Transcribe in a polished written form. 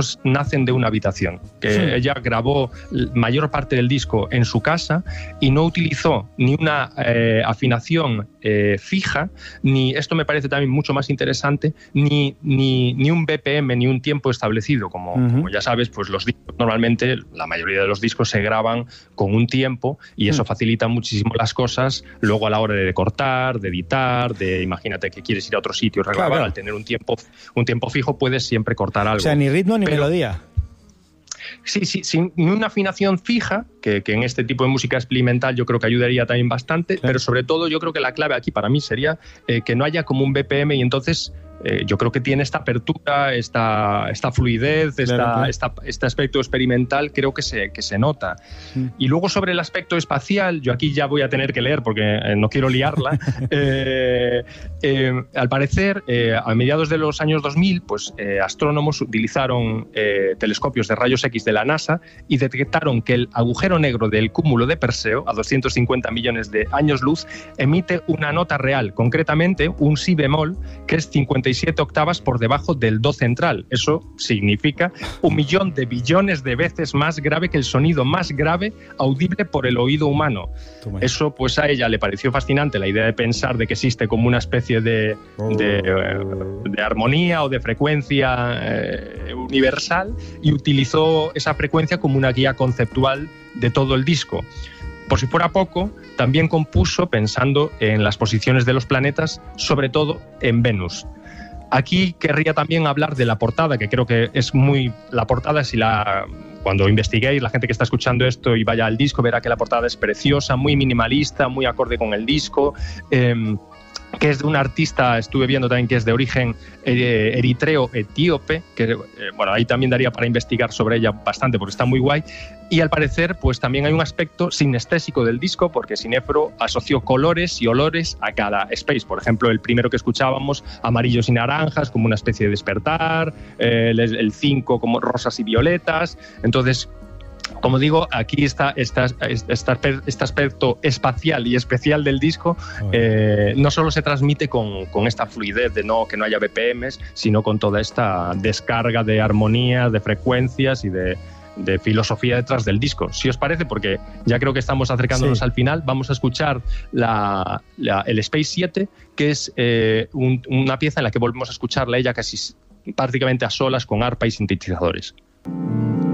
discos nacen de una habitación, que ella grabó mayor parte del disco en su casa y no utilizó ni una afinación fija, ni, esto me parece también mucho más interesante, ni un BPM, ni un tiempo establecido. Como ya sabes, pues los discos normalmente, la mayoría de los discos se graban con un tiempo y eso facilita muchísimo las cosas luego a la hora de cortar, de editar, de imagínate que quieres ir a otro sitio y regrabar, claro. Al tener un tiempo fijo puedes siempre cortar algo. O sea, ni ritmo ni melodía. Sí, sin una afinación fija, que en este tipo de música experimental yo creo que ayudaría también bastante, claro. Pero sobre todo yo creo que la clave aquí para mí sería que no haya como un BPM y entonces yo creo que tiene esta apertura, esta fluidez, claro. Este aspecto experimental creo que se nota. Y luego sobre el aspecto espacial, yo aquí ya voy a tener que leer porque no quiero liarla. Al parecer, a mediados de los años 2000, pues astrónomos utilizaron telescopios de rayos X de la NASA y detectaron que el agujero negro del cúmulo de Perseo, a 250 millones de años luz, emite una nota real, concretamente un si bemol, que es 57 octavas por debajo del do central. Eso significa 1 millón de billones de veces más grave que el sonido más grave audible por el oído humano. Eso pues a ella le pareció fascinante, la idea de pensar de que existe como una especie de armonía o de frecuencia universal, y utilizó esa frecuencia como una guía conceptual de todo el disco. Por si fuera poco, también compuso pensando en las posiciones de los planetas, sobre todo en Venus. Aquí querría también hablar de la portada, que creo que es muy... La portada, cuando investiguéis, la gente que está escuchando esto y vaya al disco, verá que la portada es preciosa, muy minimalista, muy acorde con el disco, que es de un artista, estuve viendo también que es de origen eritreo-etíope, que bueno, ahí también daría para investigar sobre ella bastante porque está muy guay. Y al parecer, pues también hay un aspecto sinestésico del disco, porque Sinefro asoció colores y olores a cada space. Por ejemplo, el primero que escuchábamos, amarillos y naranjas, como una especie de despertar, el 5 como rosas y violetas. Entonces, como digo, aquí está este aspecto espacial y especial del disco. No solo se transmite con esta fluidez de que no haya BPMs, sino con toda esta descarga de armonía, de frecuencias y de filosofía detrás del disco. Si os parece, porque ya creo que estamos acercándonos al final, vamos a escuchar el Space 7, que es una pieza en la que volvemos a escucharla ella casi prácticamente a solas con arpa y sintetizadores.